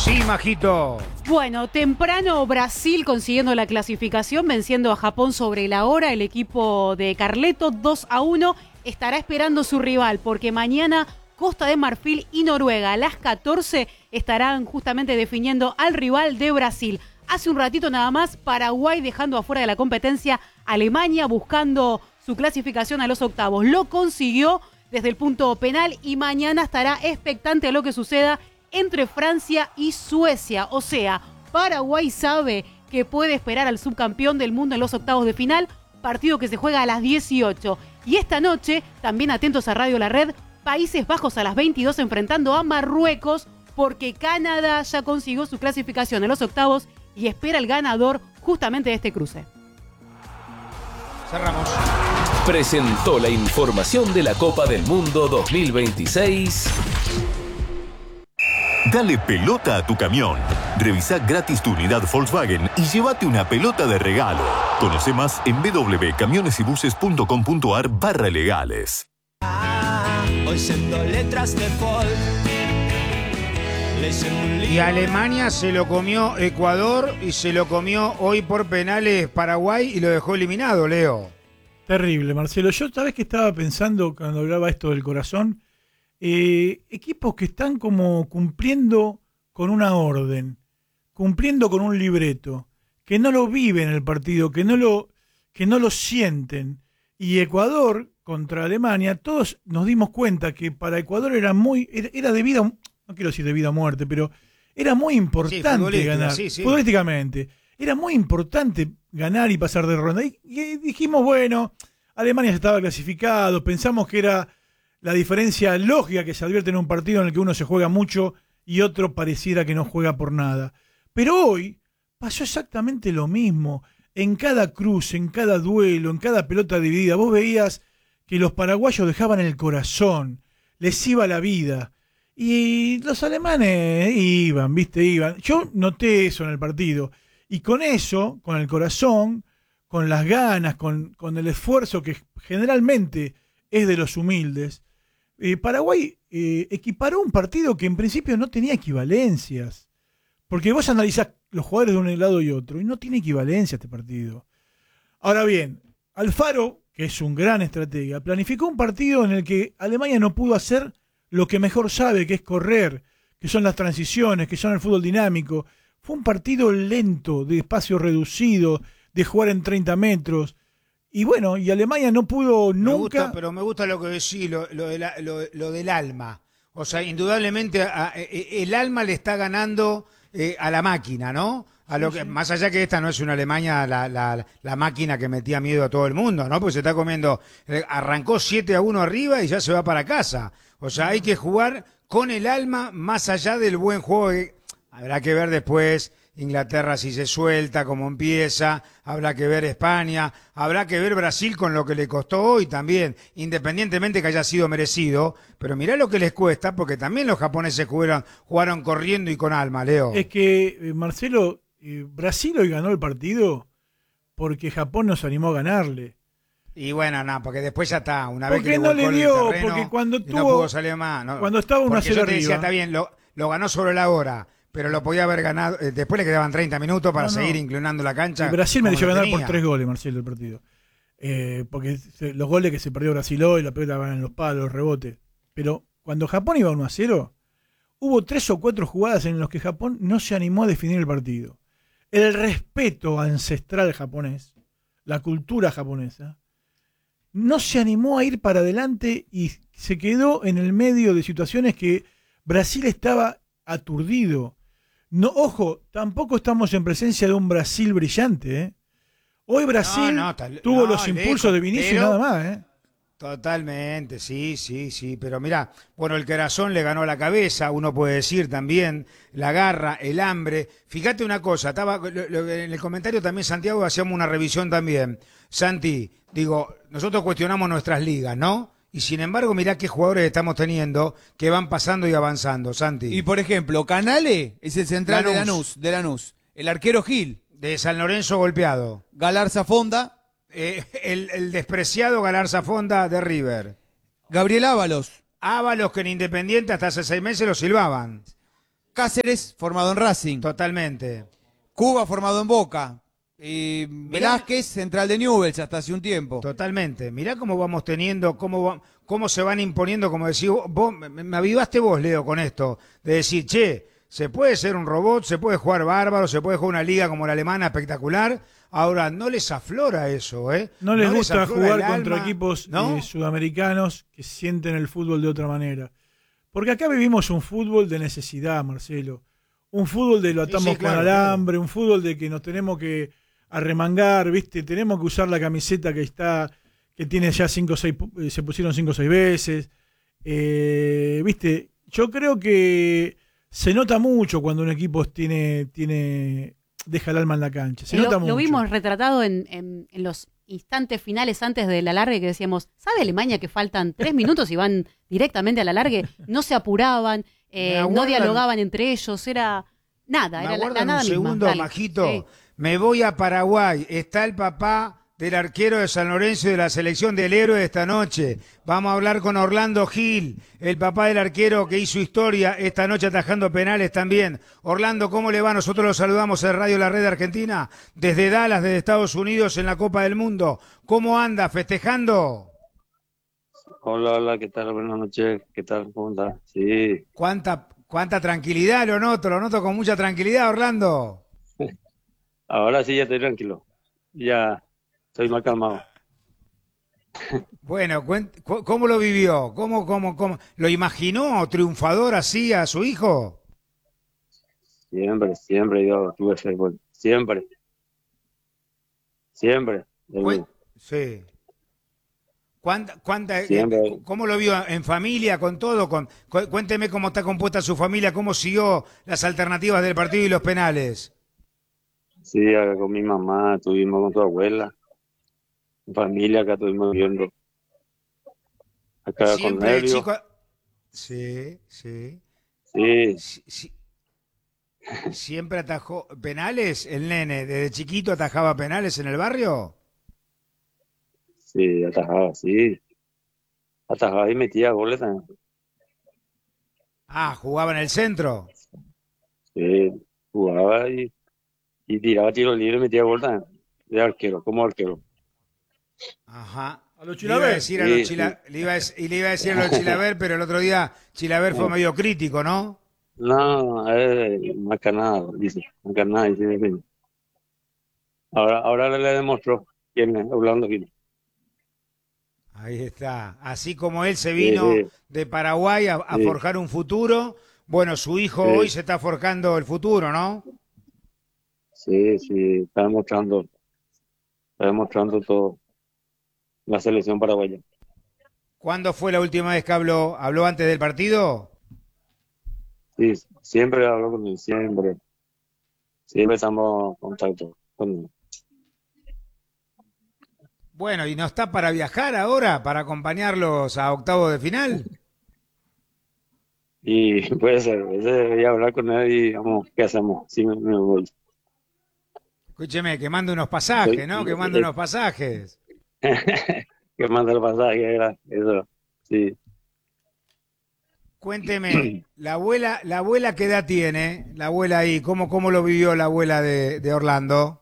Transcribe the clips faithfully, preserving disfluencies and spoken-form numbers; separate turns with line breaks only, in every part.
Sí, Majito.
Bueno, temprano Brasil consiguiendo la clasificación, venciendo a Japón sobre la hora. El equipo de Carleto dos a uno estará esperando su rival porque mañana Costa de Marfil y Noruega a las catorce estarán justamente definiendo al rival de Brasil. Hace un ratito nada más, Paraguay dejando afuera de la competencia Alemania, buscando su clasificación a los octavos. Lo consiguió desde el punto penal y mañana estará expectante a lo que suceda entre Francia y Suecia. O sea, Paraguay sabe que puede esperar al subcampeón del mundo en los octavos de final, partido que se juega a las dieciocho. Y esta noche, también atentos a Radio La Red, Países Bajos a las veintidós enfrentando a Marruecos, porque Canadá ya consiguió su clasificación en los octavos y espera el ganador justamente de este cruce.
Cerramos.
Presentó la información de la Copa del Mundo dos mil veintiséis.
Dale pelota a tu camión. Revisá gratis tu unidad Volkswagen y llévate una pelota de regalo. Conoce más en www.camionesybuses.com.ar barra legales.
Ah, hoy siento letras de folk.
Y Alemania se lo comió Ecuador y se lo comió hoy por penales Paraguay y lo dejó eliminado, Leo.
Terrible, Marcelo. Yo, ¿sabes qué estaba pensando cuando hablaba esto del corazón? Eh, equipos que están como cumpliendo con una orden, cumpliendo con un libreto, que no lo viven en el partido, que no lo, que no lo sienten. Y Ecuador contra Alemania, todos nos dimos cuenta que para Ecuador era muy, era, era de vida, no quiero decir de vida o muerte, pero era muy importante sí, ganar, sí, sí. futbolísticamente. Era muy importante ganar y pasar de ronda. Y, y dijimos, bueno, Alemania ya estaba clasificado, pensamos que era la diferencia lógica que se advierte en un partido en el que uno se juega mucho y otro pareciera que no juega por nada. Pero hoy pasó exactamente lo mismo. En cada cruce, en cada duelo, en cada pelota dividida, vos veías que los paraguayos dejaban el corazón, les iba la vida. Y los alemanes iban, viste, iban. Yo noté eso en el partido. Y con eso, con el corazón, con las ganas, con, con el esfuerzo que generalmente es de los humildes, eh, Paraguay eh, equiparó un partido que en principio no tenía equivalencias. Porque vos analizás los jugadores de un lado y otro y no tiene equivalencia este partido. Ahora bien, Alfaro, que es un gran estratega, planificó un partido en el que Alemania no pudo hacer lo que mejor sabe, que es correr, que son las transiciones, que son el fútbol dinámico. Fue un partido lento, de espacio reducido, de jugar en treinta metros. Y bueno, y Alemania no pudo nunca...
Me gusta, pero me gusta lo que decís, lo, lo, de la, lo, lo del alma. O sea, indudablemente a, a, el alma le está ganando eh, a la máquina, ¿no? A lo que, sí, sí. Más allá que esta no es una Alemania, la, la, la máquina que metía miedo a todo el mundo, ¿no? Pues se está comiendo... Arrancó siete a uno arriba y ya se va para casa. O sea, hay que jugar con el alma más allá del buen juego. Habrá que ver después Inglaterra si se suelta, cómo empieza, habrá que ver España, habrá que ver Brasil con lo que le costó hoy también, independientemente que haya sido merecido, pero mirá lo que les cuesta, porque también los japoneses jugaron, jugaron corriendo y con alma, Leo.
Es que, eh, Marcelo, eh, Brasil hoy ganó el partido porque Japón nos animó a ganarle.
Y bueno, no, porque después ya está, una
porque
vez que
no le dio,
terreno,
porque cuando tuvo,
no pudo salir más, no,
cuando estaba uno a cero
yo te decía,
arriba,
está bien, lo, lo ganó sobre la hora, pero lo podía haber ganado, eh, después le quedaban treinta minutos para no, no. seguir inclinando la cancha.
Y Brasil mereció ganar por tres goles, Marcelo, el partido. Eh, porque se, los goles que se perdió Brasil hoy, la pelota van en los palos, los rebotes. Pero cuando Japón iba uno a cero, hubo tres o cuatro jugadas en las que Japón no se animó a definir el partido. El respeto ancestral japonés, la cultura japonesa, no se animó a ir para adelante y se quedó en el medio de situaciones que Brasil estaba aturdido. No, ojo, tampoco estamos en presencia de un Brasil brillante, ¿eh? Hoy Brasil no, no, tal, tuvo no, los impulsos lejos, de Vinicius nada más, ¿eh?
Totalmente, sí, sí, sí, pero mirá, bueno, el corazón le ganó la cabeza, uno puede decir también, la garra, el hambre. Fíjate una cosa, estaba lo, lo, en el comentario también, Santiago, hacíamos una revisión también. Santi, digo, nosotros cuestionamos nuestras ligas, ¿no? Y sin embargo, mirá qué jugadores estamos teniendo que van pasando y avanzando, Santi.
Y por ejemplo, Canale es el central Lanús. de Lanús, de Lanús. El arquero Gil.
De San Lorenzo golpeado.
Galarza Fonda.
Eh, el, el despreciado Galarza Fonda de River.
Gabriel Ábalos.
Ábalos, que en Independiente hasta hace seis meses lo silbaban.
Cáceres, formado en Racing.
Totalmente.
Cuba, formado en Boca. Y Velázquez, central de Newell's hasta hace un tiempo.
Totalmente. Mirá cómo vamos teniendo, cómo, va- cómo se van imponiendo, como decís vos, vos, me, me avivaste vos, Leo, con esto, de decir, che, se puede ser un robot, se puede jugar bárbaro, se puede jugar una liga como la alemana espectacular. Ahora, no les aflora eso, ¿eh?
No les gusta
aflora
jugar
el
contra
alma,
equipos
¿no?
eh, sudamericanos que sienten el fútbol de otra manera. Porque acá vivimos un fútbol de necesidad, Marcelo. Un fútbol de lo
Sí,
atamos
sí, claro,
con alambre, un fútbol de que nos tenemos que arremangar, ¿viste? Tenemos que usar la camiseta que está, que tiene ya cinco o seis, eh, se pusieron cinco o seis veces. Eh, ¿Viste? Yo creo que se nota mucho cuando un equipo tiene, tiene, deja el alma en la cancha. Se
lo,
nota
lo
mucho.
vimos retratado en, en- en los instantes finales antes del alargue que decíamos, ¿sabe Alemania que faltan tres minutos y van directamente al alargue? No se apuraban, eh,
Me
no
aguardan-
dialogaban entre ellos, era nada,
Me
era la, la
aguardan
nada
un
misma.
segundo,
Dale.
Majito.
Sí.
Me voy a Paraguay. Está el papá del arquero de San Lorenzo y de la selección del héroe de esta noche. Vamos a hablar con Orlando Gil, el papá del arquero que hizo historia esta noche atajando penales también. Orlando, ¿cómo le va? Nosotros lo saludamos en Radio La Red Argentina, desde Dallas, desde Estados Unidos, en la Copa del Mundo. ¿Cómo anda? ¿Festejando?
Hola, hola, ¿qué tal? Buenas noches, ¿qué tal? ¿Cómo estás? Sí,
¿Cuánta, cuánta tranquilidad? Lo noto, lo noto con mucha tranquilidad, Orlando.
ahora sí ya estoy tranquilo, ya estoy más calmado.
Bueno, cuen- cu- ¿cómo lo vivió? ¿Cómo, cómo, cómo? ¿Lo imaginó triunfador así a su hijo?
Siempre, siempre yo tuve fútbol, siempre, siempre.
Cuen- Sí. ¿Cuánta, cuánta, eh,
Siempre.
¿Cómo lo vio? ¿En familia, con todo? Con, cu- cuénteme cómo está compuesta su familia, cómo siguió las alternativas del partido y los penales.
Sí, acá con mi mamá, estuvimos con tu abuela, mi familia, acá estuvimos viendo. Acá con
Siempre de
nervios,
chico... Sí, sí.
sí,
Sí, sí. ¿Siempre atajó penales el nene? ¿Desde chiquito atajaba penales en el barrio?
sí, atajaba, sí, atajaba y metía goles también.
Ah, jugaba en el centro.
Sí, jugaba y, y tiraba tiro libre y metía gol también, de arquero, como arquero.
Ajá.
A los
Le iba a
Chilaver.
decir a
Sí,
los Chila- le iba a dec- y le iba a decir a los Chilaver, pero el otro día Chilaver fue medio crítico, ¿no?
No, es más que nada, dice, más que nada, dice, dice. Ahora, ahora le demostró quién es Orlando Gil.
Ahí está. Así como él se vino
Sí, sí.
de Paraguay a, a
Sí.
forjar un futuro, bueno, su hijo
Sí.
hoy se está forjando el futuro, ¿no?
Sí, sí, está demostrando, está demostrando todo la selección paraguaya.
¿Cuándo fue la última vez que habló? ¿Habló antes del partido?
Sí, siempre hablo con él, siempre, siempre estamos en contacto con él.
Bueno, ¿y no está para viajar ahora, para acompañarlos a octavo de final?
Y puede ser, puede ser, debería hablar con él y vamos, ¿qué hacemos? Sí, me, me voy.
Escúcheme, que mande unos pasajes,
Sí.
¿no? Que mande unos pasajes.
Que manda el pasaje, era eso, sí.
Cuénteme, la abuela, la abuela ¿qué edad tiene? La abuela ahí, ¿cómo, cómo lo vivió la abuela de, de Orlando?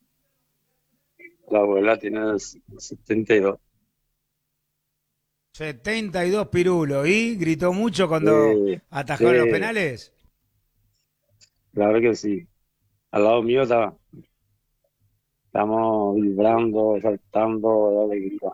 La abuela tiene setenta y dos.
setenta y dos pirulos, ¿y? ¿Gritó mucho cuando
Sí,
atajó
sí.
los penales?
Claro que sí. Al lado mío estaba. Estamos vibrando, saltando de alegría.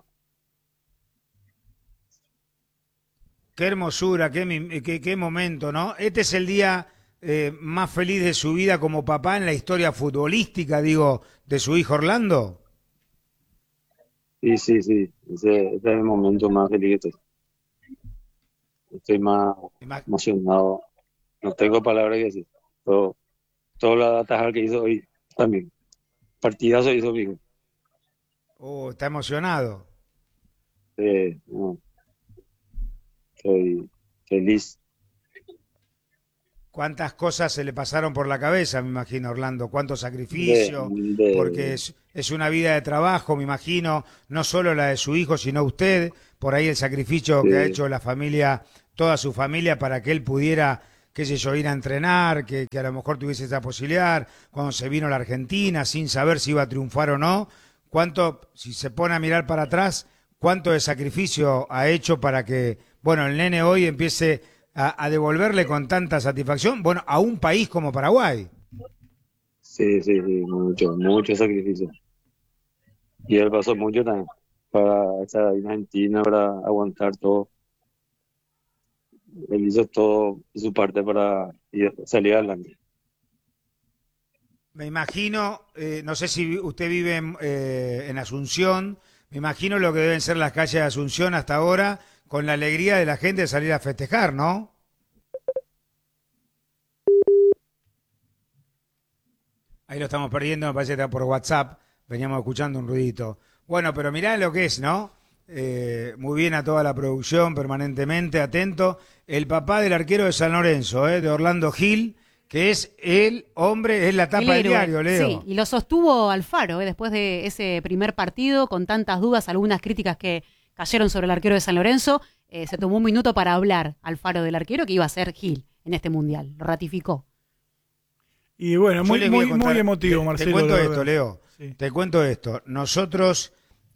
Qué hermosura, qué, mi- qué, qué momento, ¿no? Este es el día eh, más feliz de su vida como papá en la historia futbolística, digo, de su hijo Orlando.
Sí, sí, sí. Ese, ese es el momento más feliz que estoy. Estoy más
Ima-
emocionado. No tengo palabras que decir. Todo, todo la atajar que hizo hoy también. Partidazo hizo mi hijo.
Oh, está emocionado.
Eh, no. Estoy feliz.
Cuántas cosas se le pasaron por la cabeza, me imagino, Orlando. Cuánto sacrificio,
De- de-
porque es, es una vida de trabajo, me imagino, no solo la de su hijo, sino usted, por ahí el sacrificio
Sí.
que ha hecho la familia, toda su familia, para que él pudiera qué sé yo, ir a entrenar, que, que a lo mejor tuviese esa posibilidad, cuando se vino a la Argentina sin saber si iba a triunfar o no, cuánto, si se pone a mirar para atrás, cuánto de sacrificio ha hecho para que, bueno, el nene hoy empiece a, a devolverle con tanta satisfacción, bueno, a un país como Paraguay.
Sí, sí, sí, mucho, mucho sacrificio. Y él pasó mucho también para estar ahí en Argentina, para aguantar todo. Él hizo todo de su parte para ir- salir adelante.
Me imagino, eh, no sé si usted vive en, eh, en Asunción, me imagino lo que deben ser las calles de Asunción hasta ahora, con la alegría de la gente de salir a festejar, ¿no? Ahí lo estamos perdiendo, me parece que está por WhatsApp, veníamos escuchando un ruidito. Bueno, pero mirá lo que es, ¿no? Eh, muy bien a toda la producción, permanentemente atento. El papá del arquero de San Lorenzo, ¿eh? De Orlando Gil, que es el hombre, es la tapa
El
del
héroe,
diario, Leo.
Sí, y lo sostuvo Alfaro, ¿eh? Después de ese primer partido, con tantas dudas, algunas críticas que cayeron sobre el arquero de San Lorenzo, eh, se tomó un minuto para hablar Alfaro del arquero que iba a ser Gil en este Mundial, lo ratificó.
Y bueno,
Yo
muy,
les voy a
muy,
contar-
muy emotivo,
te-
Marcelo.
Te cuento
la
esto,
verdad.
Leo.
Sí.
Te cuento esto. Nosotros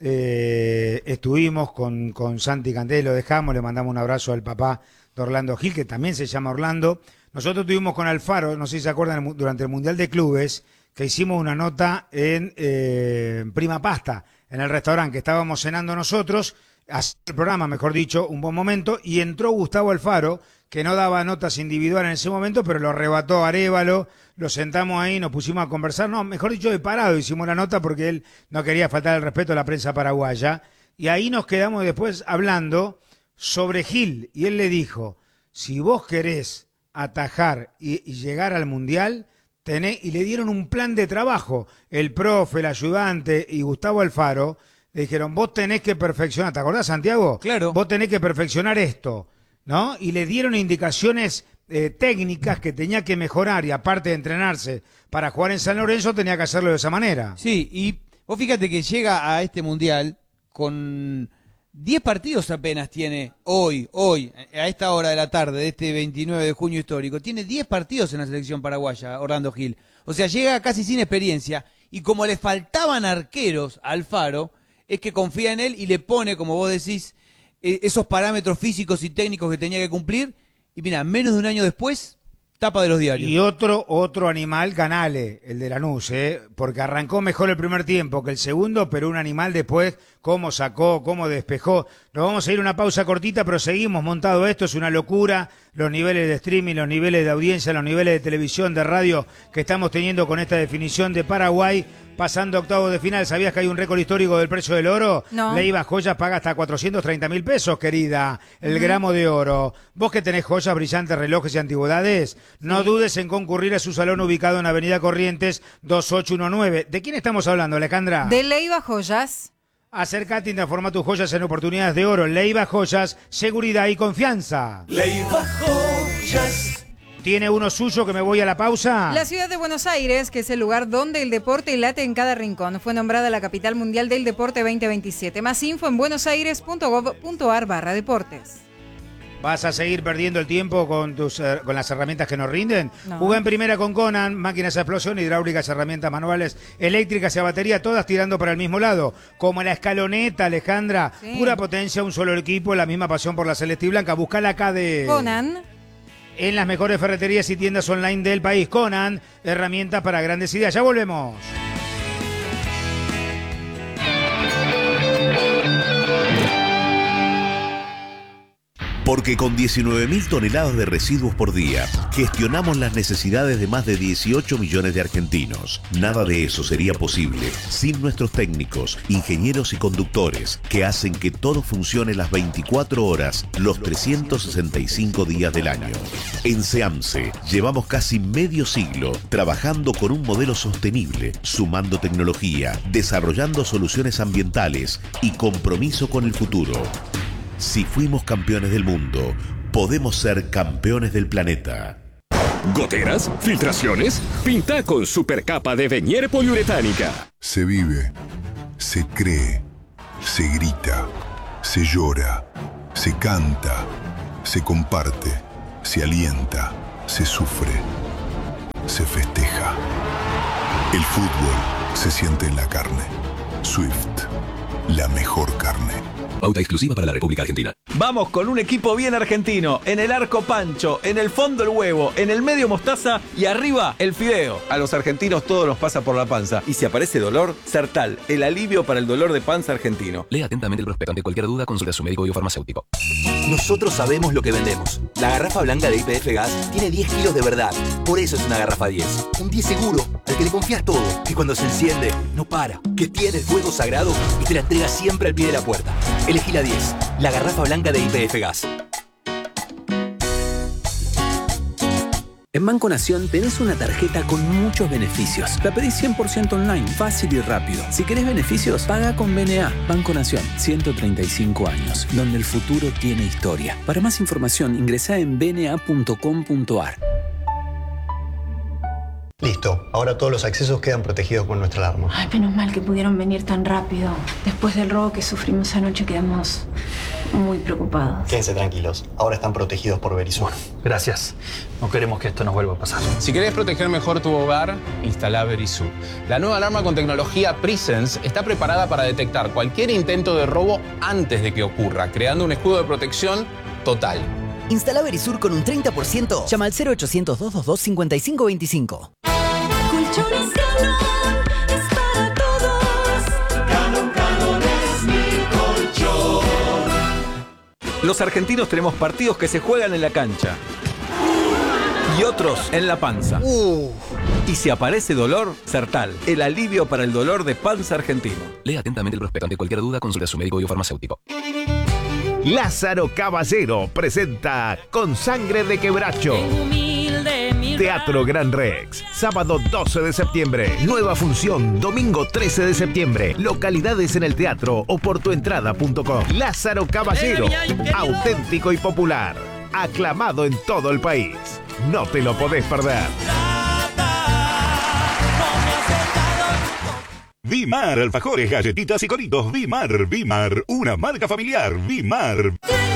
eh, estuvimos con, con Santi Canté, lo dejamos, le mandamos un abrazo al papá de Orlando Gil, que también se llama Orlando. Nosotros estuvimos con Alfaro, no sé si se acuerdan, durante el Mundial de Clubes, que hicimos una nota en eh, Prima Pasta, en el restaurante que estábamos cenando nosotros, hacer el programa, mejor dicho, un buen momento, y entró Gustavo Alfaro, que no daba notas individuales en ese momento, pero lo arrebató Arévalo, lo sentamos ahí, nos pusimos a conversar, no, mejor dicho, de parado hicimos la nota porque él no quería faltar el respeto a la prensa paraguaya, y ahí nos quedamos después hablando sobre Gil, y él le dijo, si vos querés atajar y, y llegar al Mundial, tené, y le dieron un plan de trabajo, el profe, el ayudante y Gustavo Alfaro, le dijeron, vos tenés que perfeccionar, ¿te acordás, Santiago?
Claro.
Vos tenés que perfeccionar esto, ¿no? Y le dieron indicaciones eh, técnicas que tenía que mejorar y aparte de entrenarse para jugar en San Lorenzo, tenía que hacerlo de esa manera.
Sí, y vos fíjate que llega a este Mundial con diez partidos apenas tiene hoy, hoy, a esta hora de la tarde de este veintinueve de junio histórico. Tiene diez partidos en la selección paraguaya, Orlando Gil. O sea, llega casi sin experiencia y como le faltaban arqueros a Alfaro, es que confía en él y le pone, como vos decís, eh, esos parámetros físicos y técnicos que tenía que cumplir. Y mira, menos de un año después, tapa de los diarios.
Y otro, otro animal, Canale, el de Lanús, ¿eh? Porque arrancó mejor el primer tiempo que el segundo, pero un animal después, cómo sacó, cómo despejó. Nos vamos a ir a una pausa cortita, pero seguimos montado esto, es una locura, los niveles de streaming, los niveles de audiencia, los niveles de televisión, de radio que estamos teniendo con esta definición de Paraguay, pasando a octavos de final. ¿Sabías que hay un récord histórico del precio del oro?
No.
Leiva Joyas paga hasta cuatrocientos treinta mil pesos, querida, el gramo de oro. Vos que tenés joyas, brillantes, relojes y antigüedades, no dudes en concurrir a su salón ubicado en Avenida Corrientes dos ocho uno nueve. ¿De quién estamos hablando, Alejandra?
De Leiva Joyas.
Acércate y transforma tus joyas en oportunidades de oro. Leiva Joyas, seguridad y confianza.
Leiva Joyas.
¿Tiene uno suyo que me voy a la pausa?
La ciudad de Buenos Aires, que es el lugar donde el deporte late en cada rincón, fue nombrada la capital mundial del deporte veinte veintisiete. Más info en buenosaires punto gov punto ar barra deportes.
¿Vas a seguir perdiendo el tiempo con tus eh, con las herramientas que nos rinden?
No.
Jugué en primera con Conan, máquinas a explosión, hidráulicas, herramientas manuales, eléctricas y a batería, todas tirando para el mismo lado. Como la escaloneta, Alejandra,
Sí.
pura potencia, un solo equipo, la misma pasión por la celeste y blanca. Buscala acá de...
Conan.
En las mejores ferreterías y tiendas online del país. Conan, herramientas para grandes ideas. Ya volvemos.
Porque con diecinueve mil toneladas de residuos por día, gestionamos las necesidades de más de dieciocho millones de argentinos. Nada de eso sería posible sin nuestros técnicos, ingenieros y conductores, que hacen que todo funcione las veinticuatro horas, los trescientos sesenta y cinco días del año. En SEAMSE llevamos casi medio siglo trabajando con un modelo sostenible, sumando tecnología, desarrollando soluciones ambientales y compromiso con el futuro. Si fuimos campeones del mundo, podemos ser campeones del planeta.
¿Goteras? ¿Filtraciones? Pinta con supercapa de Venier poliuretánica.
Se vive, se cree, se grita, se llora, se canta, se comparte, se alienta, se sufre, se festeja. El fútbol se siente en la carne. Swift, la mejor carne.
Pauta exclusiva para la República Argentina.
Vamos con un equipo bien argentino. En el arco Pancho, en el fondo el huevo, en el medio mostaza y arriba el fideo. A los argentinos todo nos pasa por la panza. Y si aparece dolor, Sertal, el alivio para el dolor de panza argentino.
Lea atentamente el prospecto. Ante cualquier duda, consulte a su médico y o farmacéutico.
Nosotros sabemos lo que vendemos. La garrafa blanca de Y P F Gas tiene diez kilos de verdad. Por eso es una garrafa diez. Un diez seguro, al que le confías todo. Que cuando se enciende, no para. Que tiene el fuego sagrado y te la entrega siempre al pie de la puerta. Elegí la diez, la garrafa blanca de Y P F Gas.
En Banco Nación tenés una tarjeta con muchos beneficios. La pedís cien por ciento online, fácil y rápido. Si querés beneficios, paga con B N A. Banco Nación, ciento treinta y cinco años, donde el futuro tiene historia. Para más información, ingresá en b n a punto com punto a r.
Listo, ahora todos los accesos quedan protegidos con nuestra alarma.
Ay, menos mal que pudieron venir tan rápido. Después del robo que sufrimos anoche quedamos muy preocupados.
Quédense tranquilos, ahora están protegidos por Verisur.
Gracias. No queremos que esto nos vuelva a pasar.
Si querés proteger mejor tu hogar, instala Verisur. La nueva alarma con tecnología Presence está preparada para detectar cualquier intento de robo antes de que ocurra, creando un escudo de protección total.
Instala Verisur con un treinta por ciento. Llama al cero ochocientos, doscientos veintidós, cincuenta y cinco veinticinco.
Colchones Galón es para todos. Galón, Galón es mi colchón.
Los argentinos tenemos partidos que se juegan en la cancha y otros en la panza.
Uh.
Y si aparece dolor, Sertal, el alivio para el dolor de panza argentino.
Lea atentamente el prospecto. Ante cualquier duda, consulte a su médico y o farmacéutico.
Lázaro Caballero presenta Con Sangre de Quebracho. Teatro Gran Rex, sábado doce de septiembre. Nueva función, domingo trece de septiembre. Localidades en el teatro o por tuentrada punto com. Lázaro Caballero, auténtico y popular. Aclamado en todo el país. No te lo podés perder.
Vimar, alfajores, galletitas y coritos. Vimar, Vimar, una marca familiar. Vimar.